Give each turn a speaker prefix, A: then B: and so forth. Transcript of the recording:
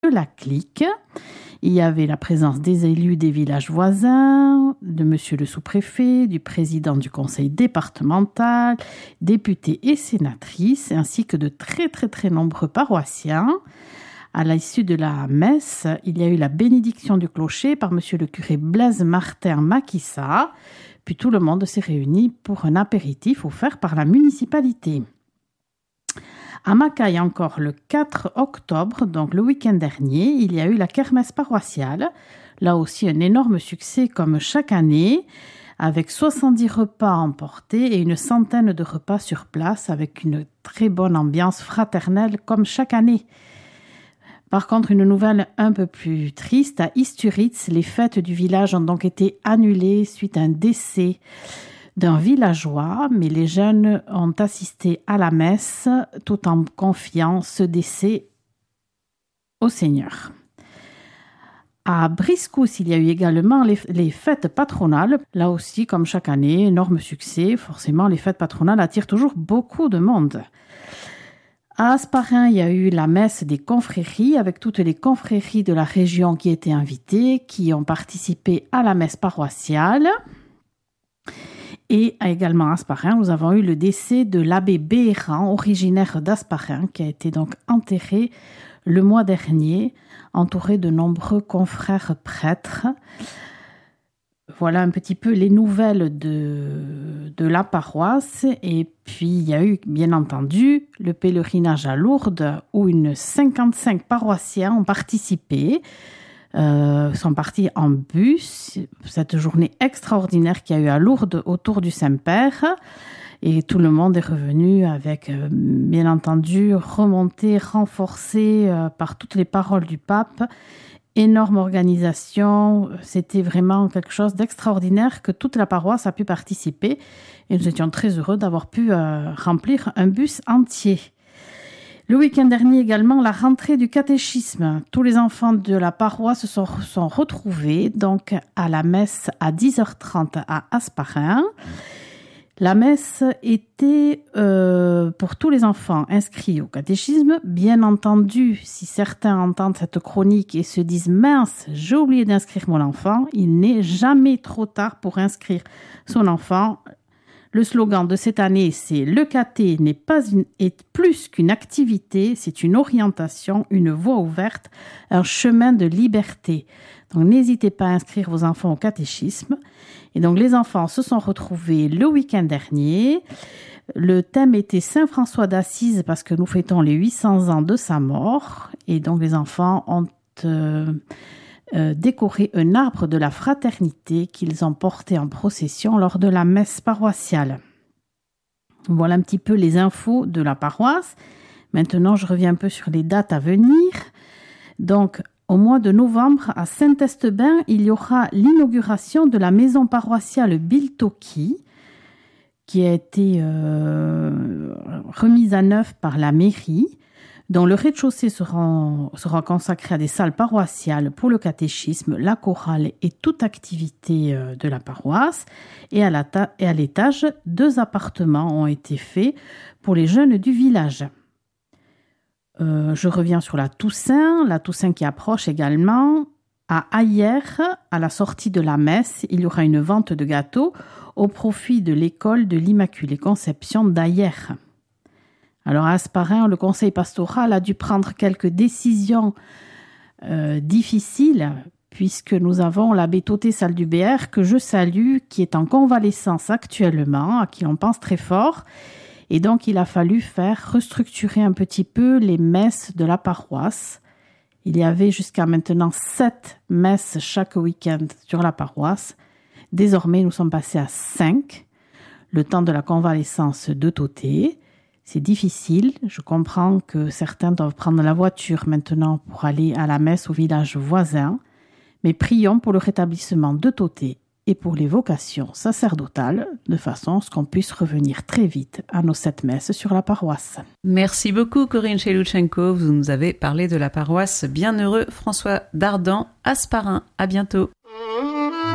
A: la clique. Il y avait la présence des élus des villages voisins, de monsieur le sous-préfet, du président du conseil départemental, députés et sénatrices, ainsi que de très très très nombreux paroissiens. À l'issue de la messe, il y a eu la bénédiction du clocher par monsieur le curé Blaise Martin Makissa, puis tout le monde s'est réuni pour un apéritif offert par la municipalité. À Macaille encore, le 4 octobre, donc le week-end dernier, il y a eu la kermesse paroissiale. Là aussi, un énorme succès comme chaque année, avec 70 repas emportés et une centaine de repas sur place, avec une très bonne ambiance fraternelle comme chaque année. Par contre, une nouvelle un peu plus triste, à Isturitz, les fêtes du village ont donc été annulées suite à un décès d'un villageois, mais les jeunes ont assisté à la messe tout en confiant ce décès au Seigneur. À Briscousse, il y a eu également les fêtes patronales. Là aussi, comme chaque année, énorme succès. Forcément, les fêtes patronales attirent toujours beaucoup de monde. À Hasparren, il y a eu la messe des confréries avec toutes les confréries de la région qui étaient invitées, qui ont participé à la messe paroissiale. Et également à Hasparren, nous avons eu le décès de l'abbé Béran, originaire d'Hasparren, qui a été donc enterré le mois dernier, entouré de nombreux confrères prêtres. Voilà un petit peu les nouvelles de la paroisse. Et puis, il y a eu, bien entendu, le pèlerinage à Lourdes, où 55 paroissiens ont participé. Sont partis en bus, cette journée extraordinaire qu'il y a eu à Lourdes autour du Saint-Père, et tout le monde est revenu avec, bien entendu, remonté, renforcé par toutes les paroles du pape. Énorme organisation, c'était vraiment quelque chose d'extraordinaire que toute la paroisse a pu participer, et nous étions très heureux d'avoir pu remplir un bus entier. Le week-end dernier également, la rentrée du catéchisme. Tous les enfants de la paroisse se sont retrouvés donc à la messe à 10h30 à Hasparren. La messe était pour tous les enfants inscrits au catéchisme. Bien entendu, si certains entendent cette chronique et se disent « mince, j'ai oublié d'inscrire mon enfant », il n'est jamais trop tard pour inscrire son enfant. Le slogan de cette année, c'est « Le caté est plus qu'une activité, c'est une orientation, une voie ouverte, un chemin de liberté ». Donc, n'hésitez pas à inscrire vos enfants au catéchisme. Et donc, les enfants se sont retrouvés le week-end dernier. Le thème était Saint François d'Assise parce que nous fêtons les 800 ans de sa mort. Et donc, les enfants ont décoré un arbre de la fraternité qu'ils ont porté en procession lors de la messe paroissiale. Voilà un petit peu les infos de la paroisse. Maintenant, je reviens un peu sur les dates à venir. Donc, au mois de novembre, à Saint-Estebin, il y aura l'inauguration de la maison paroissiale Biltoki, qui a été remise à neuf par la mairie, dont le rez-de-chaussée sera consacré à des salles paroissiales pour le catéchisme, la chorale et toute activité de la paroisse. Et à l'étage, 2 appartements ont été faits pour les jeunes du village. Je reviens sur la Toussaint qui approche également. À Ayer, à la sortie de la messe, il y aura une vente de gâteaux au profit de l'école de l'Immaculée Conception d'Ayer. Alors à Hasparren, le conseil pastoral a dû prendre quelques décisions difficiles, puisque nous avons l'abbé Toté Saldubert, que je salue, qui est en convalescence actuellement, à qui l'on pense très fort. Et donc, il a fallu restructurer un petit peu les messes de la paroisse. Il y avait jusqu'à maintenant 7 messes chaque week-end sur la paroisse. Désormais, nous sommes passés à 5, le temps de la convalescence de Toté. C'est difficile, je comprends que certains doivent prendre la voiture maintenant pour aller à la messe au village voisin, mais prions pour le rétablissement de Toté et pour les vocations sacerdotales, de façon à ce qu'on puisse revenir très vite à nos 7 messes sur la paroisse.
B: Merci beaucoup Corinne Cheloutchenko, vous nous avez parlé de la paroisse Bienheureux François d'Ardan, Hasparren. À bientôt.